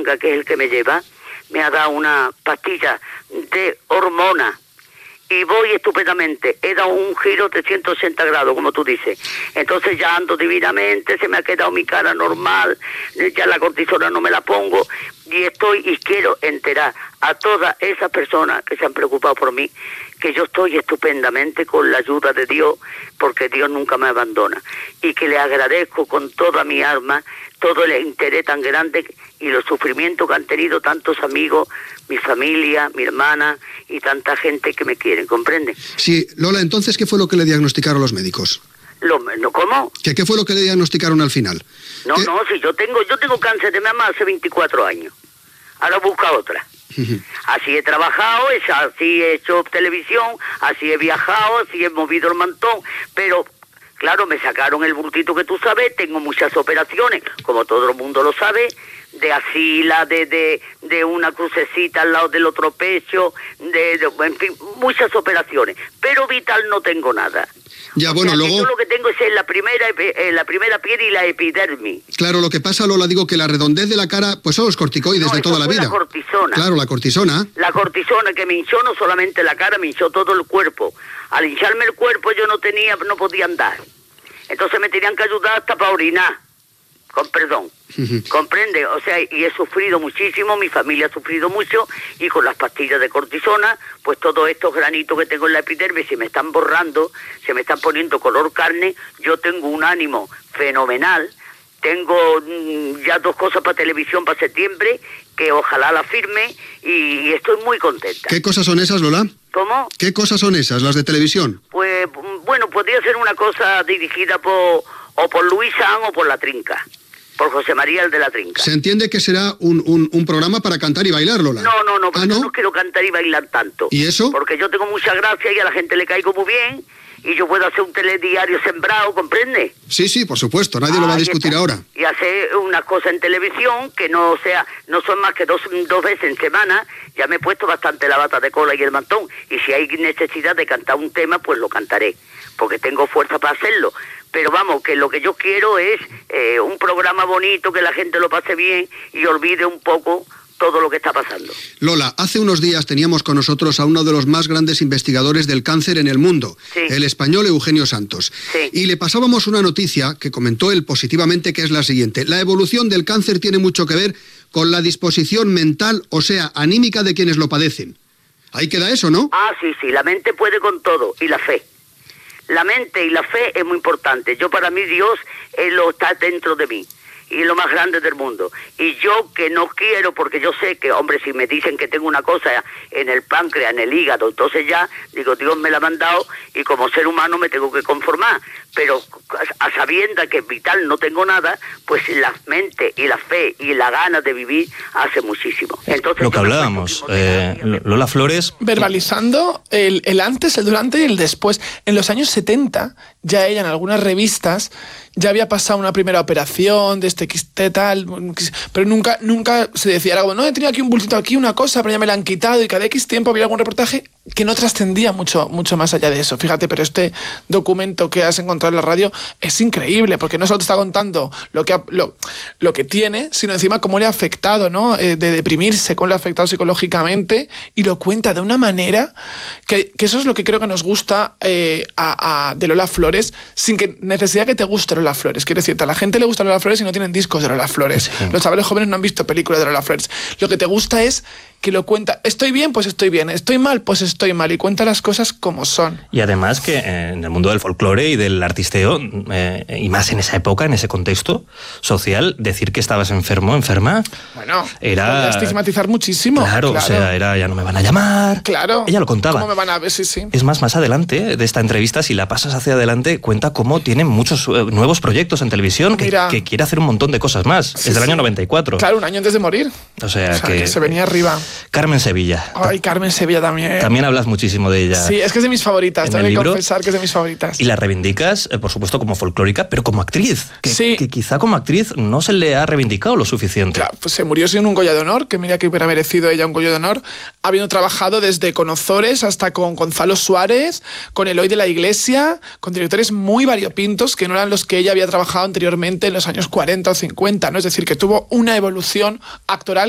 Berlanga, que es el que me lleva, me ha dado una pastilla de hormona y voy estupendamente. He dado un giro de 180 grados, como tú dices. Entonces ya ando divinamente, se me ha quedado mi cara normal, ya la cortisona no me la pongo y quiero enterar a todas esas personas que se han preocupado por mí, que yo estoy estupendamente con la ayuda de Dios, porque Dios nunca me abandona, y que le agradezco con toda mi alma todo el interés tan grande y los sufrimientos que han tenido tantos amigos, mi familia, mi hermana y tanta gente que me quieren, ¿comprende? Sí, Lola, entonces, ¿qué fue lo que le diagnosticaron los médicos? ¿Cómo? ¿Qué fue lo que le diagnosticaron al final? No, si yo tengo cáncer de mama hace 24 años. Ahora busca otra. Así he trabajado, así he hecho televisión, así he viajado, así he movido el mantón, pero claro, me sacaron el bultito que tú sabes, tengo muchas operaciones, como todo el mundo lo sabe, de asila, de una crucecita al lado del otro pecho, en fin, muchas operaciones, pero vital no tengo nada. Ya, bueno, luego... Yo lo que tengo es la primera piel y la epidermis. Claro, lo que pasa, Lola, digo que la redondez de la cara, pues son los corticoides de toda la vida. La cortisona. Claro, la cortisona. La cortisona que me hinchó no solamente la cara, me hinchó todo el cuerpo. Al hincharme el cuerpo yo no podía andar. Entonces me tenían que ayudar hasta para orinar. Con perdón. ¿Comprende? O sea, y he sufrido muchísimo, mi familia ha sufrido mucho, y con las pastillas de cortisona, pues todos estos granitos que tengo en la epidermis se me están borrando, se me están poniendo color carne. Yo tengo un ánimo fenomenal, tengo ya 2 cosas para televisión para septiembre, que ojalá la firme, y estoy muy contenta. ¿Qué cosas son esas, Lola? ¿Cómo? ¿Qué cosas son esas, las de televisión? Pues, bueno, podría ser una cosa dirigida por Luis San o por La Trinca. Por José María el de La Trinca. Se entiende que será un programa para cantar y bailar, Lola. No, porque yo no quiero cantar y bailar tanto. ¿Y eso? Porque yo tengo mucha gracia y a la gente le caigo muy bien, y yo puedo hacer un telediario sembrado, ¿comprende? Sí, por supuesto, nadie lo va a discutir ahora. Y hacer una cosa en televisión que no son más que dos veces en semana. Ya me he puesto bastante la bata de cola y el mantón, y si hay necesidad de cantar un tema, pues lo cantaré, porque tengo fuerza para hacerlo. Pero vamos, que lo que yo quiero es un programa bonito, que la gente lo pase bien y olvide un poco todo lo que está pasando. Lola, hace unos días teníamos con nosotros a uno de los más grandes investigadores del cáncer en el mundo, sí, el español Eugenio Santos. Sí. Y le pasábamos una noticia que comentó él positivamente, que es la siguiente: la evolución del cáncer tiene mucho que ver con la disposición mental, o sea, anímica de quienes lo padecen. Ahí queda eso, ¿no? Sí, la mente puede con todo, y la fe. La mente y la fe es muy importante. Para mí Dios lo está dentro de mí, y lo más grande del mundo. Y yo que no quiero, porque yo sé que, hombre, si me dicen que tengo una cosa en el páncreas, en el hígado, entonces ya, digo, Dios me la ha mandado, y como ser humano me tengo que conformar. Pero a sabienda que vital no tengo nada, pues la mente y la fe y la gana de vivir hace muchísimo. Entonces, lo que hablábamos, Lola Flores... Verbalizando el antes, el durante y el después. En los años 70, ya ella en algunas revistas ya había pasado una primera operación de este quiste tal, pero nunca se decía, era como, no, he tenido aquí un bultito aquí, una cosa, pero ya me la han quitado, y cada X tiempo había algún reportaje que no trascendía mucho más allá de eso. Fíjate, pero este documento que has encontrado en la radio es increíble, porque no solo te está contando lo que tiene, sino encima cómo le ha afectado, ¿no? De deprimirse, cómo le ha afectado psicológicamente, y lo cuenta de una manera que eso es lo que creo que nos gusta de Lola Flores, sin que necesidad que te guste Lola Flores. Quiero decirte, a la gente le gusta Lola Flores y no tienen discos de Lola Flores. Sí. Los chavales jóvenes no han visto películas de Lola Flores. Lo que te gusta es que lo cuenta, estoy bien, pues estoy bien, estoy mal, pues estoy mal, y cuenta las cosas como son. Y además que en el mundo del folclore y del artisteo, y más en esa época, en ese contexto social, decir que estabas enferma, bueno, era estigmatizar muchísimo. Claro, o sea, era ya no me van a llamar. Claro. Ella lo contaba. ¿Cómo me van a ver? Sí. Es más adelante de esta entrevista, si la pasas hacia adelante, cuenta cómo tiene muchos nuevos proyectos en televisión, que quiere hacer un montón de cosas más. Sí, es del año 94. Claro, un año antes de morir. O sea que se venía arriba. Carmen Sevilla. Ay, Carmen Sevilla también. También hablas muchísimo de ella. Sí, es que es de mis favoritas. Tengo que confesar que es de mis favoritas. Y la reivindicas, por supuesto, como folclórica, pero como actriz. Sí. Que quizá como actriz no se le ha reivindicado lo suficiente. Claro, pues se murió sin un Goya de Honor, que mira que hubiera merecido ella un Goya de Honor, habiendo trabajado desde con Ozores hasta con Gonzalo Suárez, con Eloy de la Iglesia, con directores muy variopintos que no eran los que ella había trabajado anteriormente en los años 40 o 50, ¿no? Es decir, que tuvo una evolución actoral